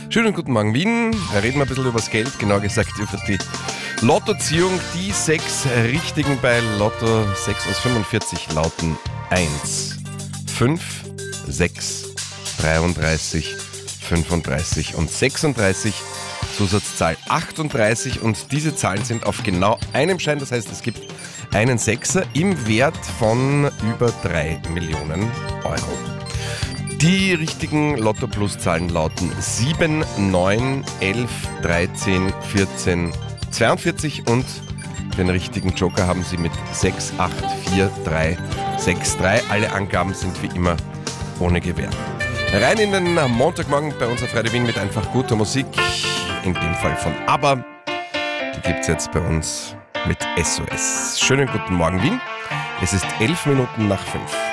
Schönen guten Morgen, Wien. Reden wir ein bisschen über das Geld, genau gesagt über die Lottoziehung. Die 6 richtigen bei Lotto 6 aus 45 lauten 1, 5, 6, 33, 35 und 36. Zusatzzahl 38 und diese Zahlen sind auf genau einem Schein. Das heißt, es gibt einen Sechser im Wert von über 3 Millionen Euro. Die richtigen Lotto-Plus-Zahlen lauten 7, 9, 11, 13, 14, 42 und den richtigen Joker haben Sie mit 6, 8, 4, 3, 6, 3. Alle Angaben sind wie immer ohne Gewähr. Rein in den Montagmorgen bei uns auf Radio Wien mit einfach guter Musik, in dem Fall von ABBA. Die gibt's jetzt bei uns mit SOS. Schönen guten Morgen, Wien. Es ist 11 Minuten nach 5.